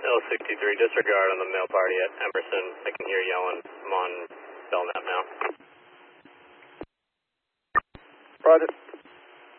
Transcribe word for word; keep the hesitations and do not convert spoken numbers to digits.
L sixty-three, disregard on the mail party at Emerson. I can hear yelling. I'm on Belknap now. Roger.